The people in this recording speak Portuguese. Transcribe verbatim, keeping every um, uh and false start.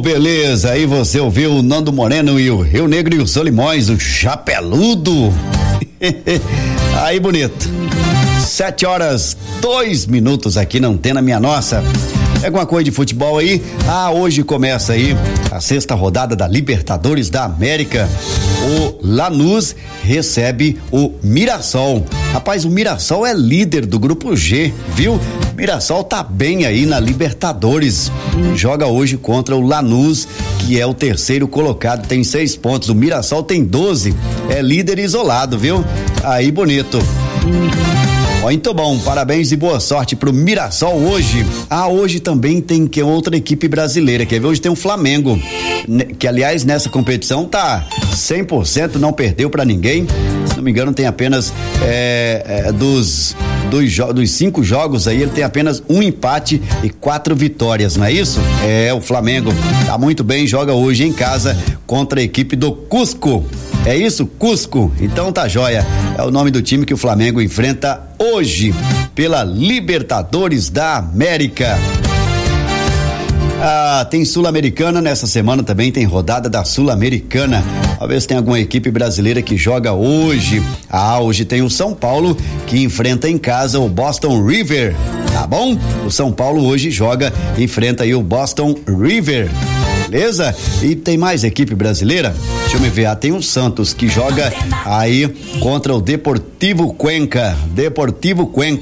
beleza, aí você ouviu o Nando Moreno e o Rio Negro e os Solimões, o Chapeludo. Aí bonito. Sete horas, dois minutos aqui na Antena Minha Nossa. É alguma coisa de futebol aí? Ah, hoje começa aí a sexta rodada da Libertadores da América. O Lanús recebe o Mirassol. Rapaz, o Mirassol é líder do grupo G, viu? Mirassol tá bem aí na Libertadores. Joga hoje contra o Lanús, que é o terceiro colocado, tem seis pontos. O Mirassol tem doze, é líder isolado, viu? Aí bonito. Muito bom, parabéns e boa sorte pro Mirassol hoje. Ah, hoje também tem que outra equipe brasileira, quer ver? Hoje tem o Flamengo, que aliás nessa competição tá cem por cento, não perdeu pra ninguém. Se não me engano tem apenas é, é, dos, dos, dos cinco jogos aí, ele tem apenas um empate e quatro vitórias, não é isso? É, o Flamengo tá muito bem, joga hoje em casa contra a equipe do Cusco. É isso? Cusco. Então tá joia. É o nome do time que o Flamengo enfrenta hoje pela Libertadores da América. Ah, tem Sul-Americana nessa semana também, tem rodada da Sul-Americana. Talvez tenha alguma equipe brasileira que joga hoje. Ah, hoje tem o São Paulo que enfrenta em casa o Boston River, tá bom? O São Paulo hoje joga, enfrenta aí o Boston River. Beleza? E tem mais equipe brasileira? Deixa eu me ver, ah, tem o Santos que joga aí contra o Deportivo Cuenca, Deportivo Cuenca.